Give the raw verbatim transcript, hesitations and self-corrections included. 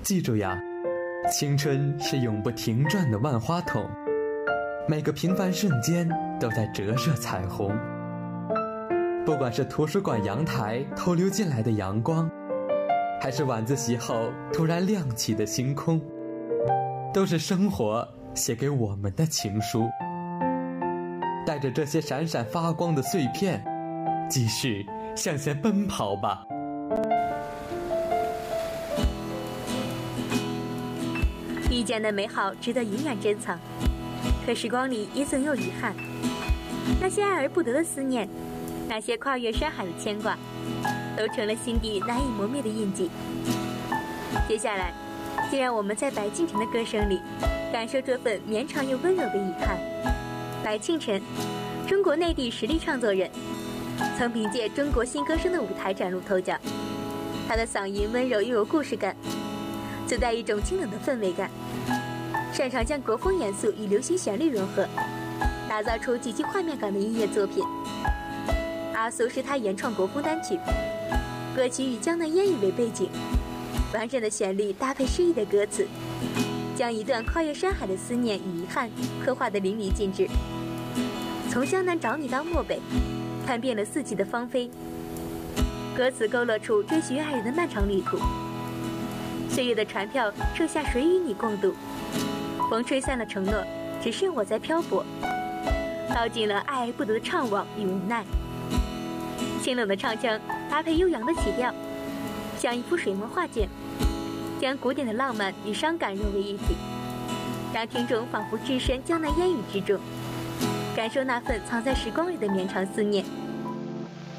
记住呀，青春是永不停转的万花筒，每个平凡瞬间都在折射彩虹。不管是图书馆阳台偷溜进来的阳光，还是晚自习后突然亮起的星空，都是生活写给我们的情书。带着这些闪闪发光的碎片，继续向前奔跑吧。 遇见的美好值得永远珍藏，可时光里也总有遗憾。那些爱而不得的思念，那些跨越山海的牵挂，都成了心底难以磨灭的印记。接下来，就让我们在白敬亭的歌声里，感受这份绵长又温柔的遗憾。白敬亭，中国内地实力创作人，曾凭借中国新歌声的舞台崭露头角。他的嗓音温柔又有故事感，自带一种清冷的氛围感，擅长将国风元素与流行旋律融合，打造出极具画面感的音乐作品。阿苏是他原创国风单曲，歌曲以江南烟雨为背景，完整的旋律搭配诗意的歌词，将一段跨越山海的思念与遗憾刻画得淋漓尽致。从江南找你到漠北，看遍了四季的芳菲，歌词勾勒出追寻爱人的漫长旅途。岁月的船票剩下谁与你共度，风吹散了承诺，只剩我在漂泊，道尽了爱而不得的怅惘与无奈。清冷的唱腔搭配悠扬的曲调，像一幅水墨画卷，将古典的浪漫与伤感融为一体，让听众仿佛置身江南烟雨之中，感受那份藏在时光里的绵长思念。